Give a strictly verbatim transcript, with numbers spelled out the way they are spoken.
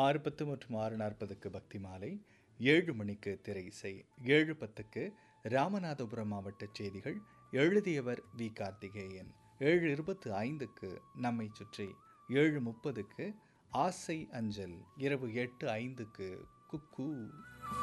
ஆறு பத்து மற்றும் ஆறு நாற்பதுக்கு பக்தி மாலை, ஏழு மணிக்கு திரை இசை, ஏழு பத்துக்கு ராமநாதபுரம் மாவட்ட செய்திகள், எழுதியவர் வி கார்த்திகேயன், ஏழு இருபத்து ஐந்துக்கு நம்மை சுற்றி, ஏழு முப்பதுக்கு ஆசை அஞ்சல், இரவு எட்டு ஐந்துக்கு குக்கூ.